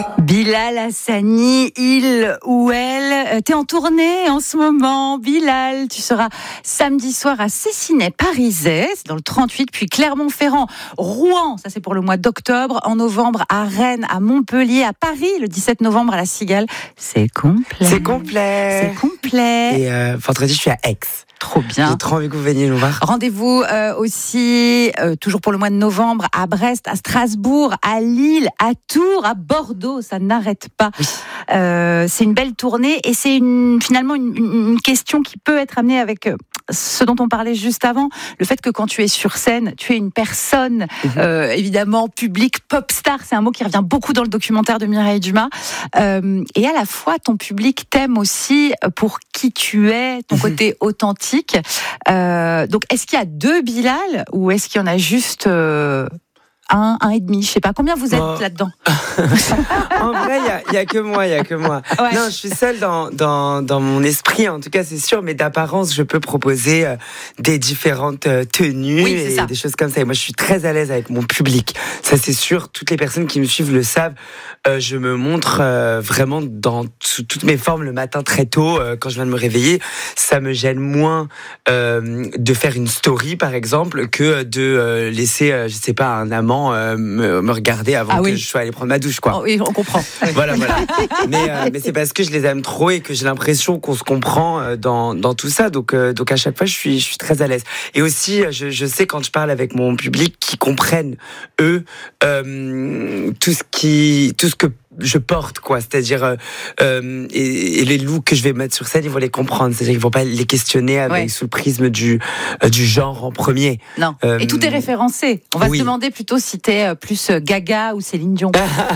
Bilal Hassani, il ou elle, t'es en tournée en ce moment, Bilal. Tu seras samedi soir à Cessinet-Parisais, c'est dans le 38, puis Clermont-Ferrand, Rouen, ça c'est pour le mois d'octobre, en novembre à Rennes, à Montpellier, à Paris, le 17 novembre à la Cigale. C'est complet. C'est complet. C'est complet. Et vendredi, je suis à Aix. Trop bien. J'ai trop envie que vous veniez nous voir. Rendez-vous aussi, toujours pour le mois de novembre, à Brest, à Strasbourg, à Lille, à Tours, à Bordeaux. Ça n'arrête pas. Oui. C'est une belle tournée et c'est finalement une question qui peut être amenée avec ce dont on parlait juste avant. Le fait que quand tu es sur scène, tu es une personne, évidemment, publique, pop star. C'est un mot qui revient beaucoup dans le documentaire de Mireille Dumas. Et à la fois, ton public t'aime aussi pour qui tu es, ton côté authentique. Donc, est-ce qu'il y a deux Bilal ou est-ce qu'il y en a juste un et demi? Je sais pas. Combien vous êtes là-dedans? En vrai, il y a que moi. Ouais. Non, je suis seule dans mon esprit, en tout cas, c'est sûr. Mais d'apparence, je peux proposer des différentes tenues et des choses comme ça. Et moi, je suis très à l'aise avec mon public. Ça, c'est sûr. Toutes les personnes qui me suivent le savent. Je me montre vraiment sous toutes mes formes le matin très tôt, quand je viens de me réveiller. Ça me gêne moins de faire une story, par exemple, que de laisser, je sais pas, un amant me regarder avant que je sois allé prendre ma douche, quoi. Oh, oui, on comprend. Voilà. Mais c'est parce que je les aime trop et que j'ai l'impression qu'on se comprend dans tout ça. Donc à chaque fois, je suis très à l'aise. Et aussi, je sais quand je parle avec mon public qu'ils comprennent eux tout ce que je porte, quoi. C'est-à-dire et les looks que je vais mettre sur scène, ils vont les comprendre. C'est-à-dire qu'ils vont pas les questionner sous le prisme du genre en premier. Non. Et tout est référencé. On va se demander plutôt si t'es plus Gaga ou Céline Dion.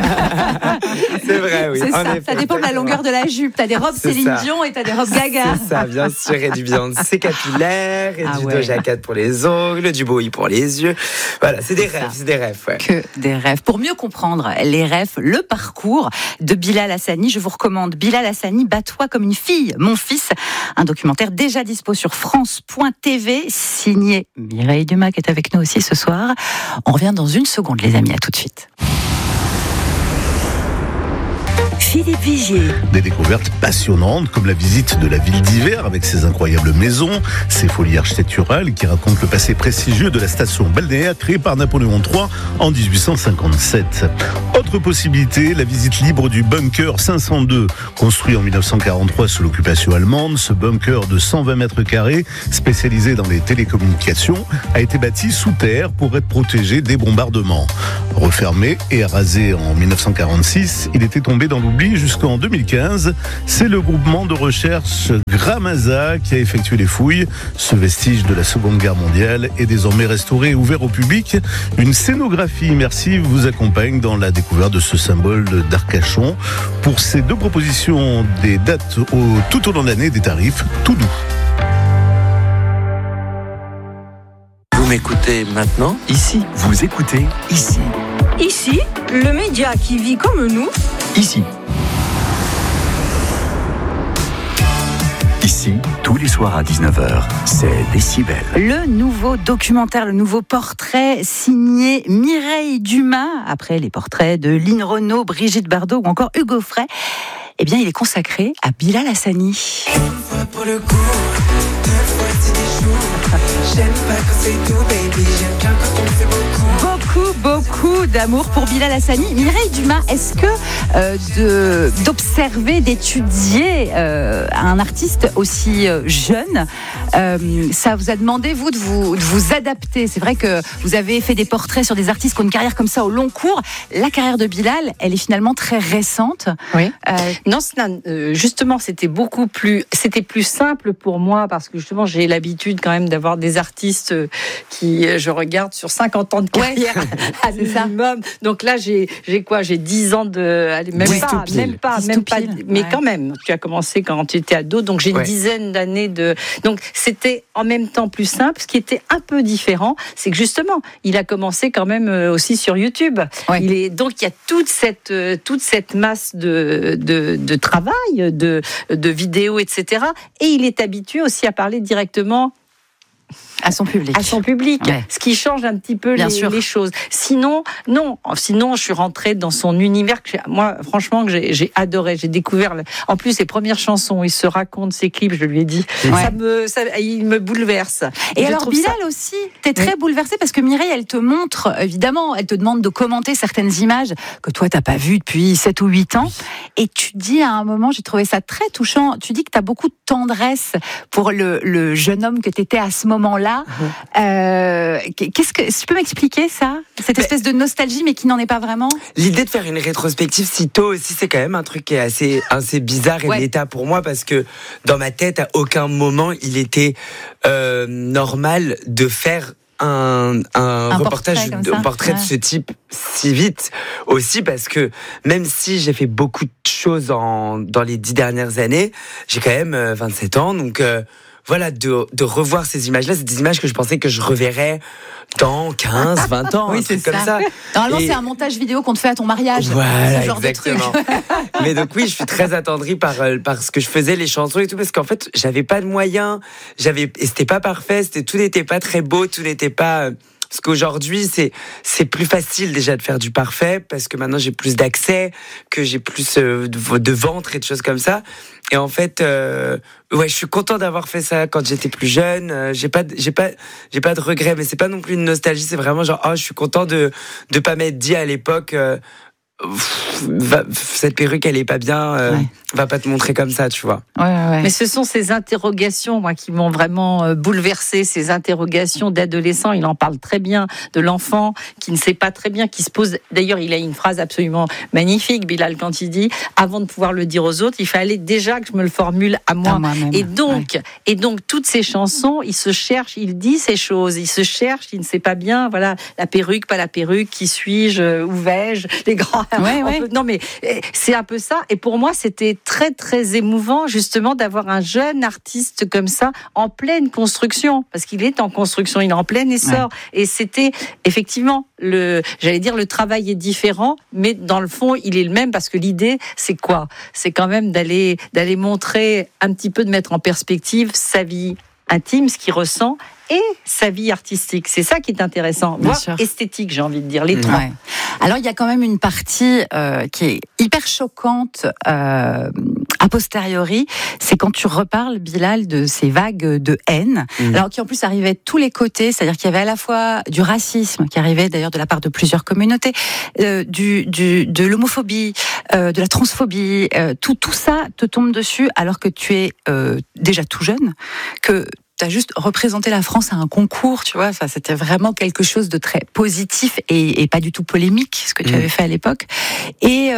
C'est vrai, oui. C'est ça dépend de la longueur de la jupe. T'as des robes Céline Dion et t'as des robes Gaga. C'est ça, bien sûr. Et du Beyoncé capillaire, et du Doja Cat pour les ongles, du Bowie pour les yeux. Voilà, c'est des rêves. Ouais. Que des rêves. Pour mieux comprendre les rêves, le parcours de Bilal Hassani, je vous recommande Bilal Hassani, Bats-toi comme une fille, mon fils. Un documentaire déjà dispo sur France.tv, signé Mireille Dumas qui est avec nous aussi ce soir. On revient dans une seconde, les amis. À tout de suite. Philippe Vigier. Des découvertes passionnantes comme la visite de la ville d'hiver avec ses incroyables maisons, ses folies architecturales qui racontent le passé prestigieux de la station balnéaire créée par Napoléon III en 1857. Autre possibilité, la visite libre du bunker 502, construit en 1943 sous l'occupation allemande. Ce bunker de 120 mètres carrés, spécialisé dans les télécommunications, a été bâti sous terre pour être protégé des bombardements. Refermé et rasé en 1946, il était tombé dans l'oubli jusqu'en 2015. C'est le groupement de recherche Gramasa qui a effectué les fouilles. Ce vestige de la Seconde Guerre mondiale est désormais restauré et ouvert au public. Une scénographie immersive vous accompagne dans la découverte de ce symbole d'Arcachon. Pour ces deux propositions, des dates tout au long de l'année, des tarifs tout doux. Vous m'écoutez maintenant, ici. Vous écoutez ici. Ici, le média qui vit comme nous. Ici. Ici, tous les soirs à 19h, c'est Décibel. Le nouveau documentaire, le nouveau portrait signé Mireille Dumas, après les portraits de Line Renaud, Brigitte Bardot ou encore Hugo Frey, eh bien, il est consacré à Bilal Hassani. Pour le coup, 2 fois c'est des jours. J'aime pas quand c'est tout, baby. J'aime bien quand on me fait Beaucoup d'amour pour Bilal Hassani. Mireille Dumas, est-ce que d'observer, d'étudier un artiste aussi jeune, ça vous a demandé, vous, de vous adapter? C'est vrai que vous avez fait des portraits sur des artistes qui ont une carrière comme ça au long cours. La carrière de Bilal, elle est finalement très récente. Oui. Non, justement, c'était plus simple pour moi parce que justement, j'ai l'habitude quand même d'avoir des artistes qui je regarde sur 50 ans de carrière à minimum. Donc là, j'ai 10 ans de... Allez, même pas. Mais quand même, tu as commencé quand tu étais ado, donc j'ai une dizaine d'années de... Donc c'était en même temps plus simple. Ce qui était un peu différent, c'est que justement, il a commencé quand même aussi sur YouTube. Ouais. Donc il y a toute cette masse de travail, de vidéos, etc. Et il est habitué aussi à parler directement À son public. À son public, ce qui change un petit peu les choses. Sinon, je suis rentrée dans son univers que moi, franchement, que j'ai adoré. J'ai découvert, en plus, les premières chansons, il se raconte ses clips, je lui ai dit, il me bouleverse. Et alors, Bilal aussi, t'es très bouleversée parce que Mireille, elle te montre, évidemment, elle te demande de commenter certaines images que toi, t'as pas vues depuis 7 ou 8 ans. Et tu dis à un moment, j'ai trouvé ça très touchant, tu dis que t'as beaucoup de tendresse pour le jeune homme que t'étais à ce moment-là. Qu'est-ce que tu peux m'expliquer ça, cette espèce de nostalgie mais qui n'en est pas vraiment? L'idée de faire une rétrospective si tôt aussi, c'est quand même un truc qui est assez bizarre et méta pour moi, parce que dans ma tête à aucun moment il était normal de faire un reportage, un portrait de ce type si vite, aussi parce que même si j'ai fait beaucoup de choses dans les 10 dernières années, j'ai quand même 27 ans, donc voilà, de revoir ces images-là, c'est des images que je pensais que je reverrais dans 15, 20 ans, oui, c'est comme ça. Normalement, c'est un montage vidéo qu'on te fait à ton mariage. Voilà, exactement. Mais donc oui, je suis très attendrie par ce que je faisais, les chansons et tout, parce qu'en fait, j'avais pas de moyens, et c'était pas parfait, tout n'était pas très beau, tout n'était pas... Parce qu'aujourd'hui, c'est plus facile déjà de faire du parfait, parce que maintenant j'ai plus d'accès, que j'ai plus de ventre et de choses comme ça. Et en fait, je suis content d'avoir fait ça quand j'étais plus jeune. J'ai pas de regrets, mais c'est pas non plus une nostalgie. C'est vraiment genre, je suis content de pas m'être dit à l'époque. Cette perruque elle est pas bien, va pas te montrer comme ça, tu vois. Mais ce sont ces interrogations, moi, qui m'ont vraiment bouleversée, ces interrogations d'adolescent. Il en parle très bien, de l'enfant qui ne sait pas très bien, qui se pose. D'ailleurs, il a une phrase absolument magnifique, Bilal, quand il dit, avant de pouvoir le dire aux autres, il fallait déjà que je me le formule à moi. Et donc toutes ces chansons, il se cherche, il dit ces choses, il se cherche, il ne sait pas bien, voilà, la perruque, pas la perruque, qui suis-je, où vais-je, les grands. Non, mais c'est un peu ça. Et pour moi, c'était très, très émouvant, justement, d'avoir un jeune artiste comme ça, en pleine construction. Parce qu'il est en construction, il est en plein essor. Et c'était, effectivement, le travail est différent, mais dans le fond, il est le même, parce que l'idée, c'est quoi? C'est quand même d'aller montrer un petit peu, de mettre en perspective sa vie intime, ce qu'il ressent, et sa vie artistique. C'est ça qui est intéressant, voire esthétique, j'ai envie de dire, les trois. Alors, il y a quand même une partie qui est hyper choquante a posteriori, c'est quand tu reparles, Bilal, de ces vagues de haine, alors qui en plus arrivaient de tous les côtés, c'est-à-dire qu'il y avait à la fois du racisme, qui arrivait d'ailleurs de la part de plusieurs communautés, de l'homophobie, de la transphobie, tout ça te tombe dessus alors que tu es déjà tout jeune, que tu as juste représenté la France à un concours, tu vois. Enfin, c'était vraiment quelque chose de très positif et pas du tout polémique, ce que tu avais fait à l'époque. Et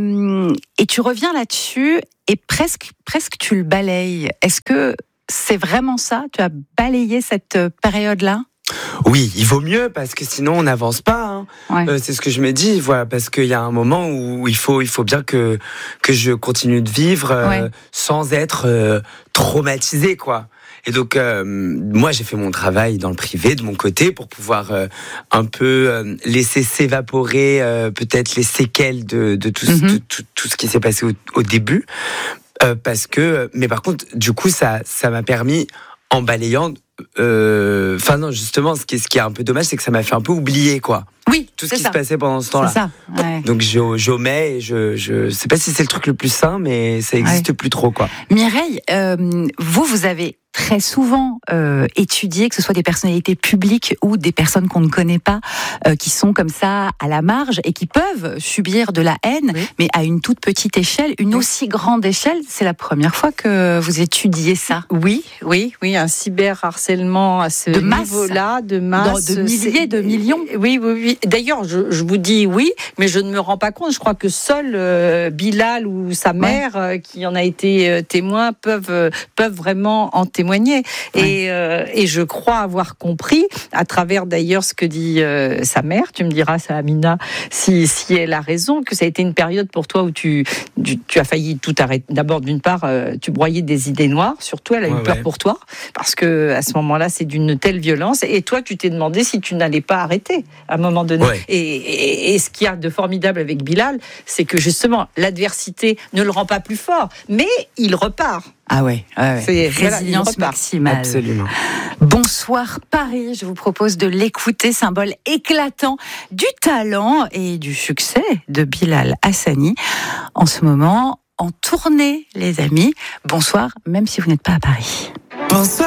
tu reviens là-dessus et presque tu le balayes. Est-ce que c'est vraiment ça? Tu as balayé cette période-là? Oui, il vaut mieux, parce que sinon on n'avance pas. C'est ce que je me dis, voilà, parce qu'il y a un moment où il faut bien que je continue de vivre sans être traumatisé, quoi. Et donc, moi, j'ai fait mon travail dans le privé, de mon côté, pour pouvoir un peu laisser s'évaporer peut-être les séquelles de tout ce qui s'est passé au début. Mais par contre, du coup, ça m'a permis, en balayant... non, justement, ce qui est un peu dommage, c'est que ça m'a fait un peu oublier, quoi. Oui, tout ce qui se passait pendant ce temps-là. C'est ça. Donc j'omets et je sais pas si c'est le truc le plus sain, mais ça existe plus trop, quoi. Mireille, vous avez très souvent étudié, que ce soit des personnalités publiques ou des personnes qu'on ne connaît pas, qui sont comme ça à la marge et qui peuvent subir de la haine, mais à une toute petite échelle, une aussi grande échelle. C'est la première fois que vous étudiez ça. Oui, un cyberharcèlement à ce niveau-là, de masse, de milliers, de millions. Oui. D'ailleurs, je vous dis oui, mais je ne me rends pas compte. Je crois que seul Bilal ou sa mère, qui en a été témoin, peuvent vraiment en témoigner. Et je crois avoir compris, à travers d'ailleurs ce que dit sa mère, tu me diras, ça, Amina, si elle a raison, que ça a été une période pour toi où tu as failli tout arrêter. D'abord, d'une part, tu broyais des idées noires, surtout elle a eu peur pour toi, parce que à ce moment-là, c'est d'une telle violence. Et toi, tu t'es demandé si tu n'allais pas arrêter à un moment donné. Et ce qu'il y a de formidable avec Bilal, c'est que justement, l'adversité ne le rend pas plus fort, mais il repart. Ah ouais. C'est résilience maximale. Absolument. Bonsoir Paris, je vous propose de l'écouter, symbole éclatant du talent et du succès de Bilal Hassani. En ce moment, en tournée, les amis. Bonsoir, même si vous n'êtes pas à Paris. Bonsoir.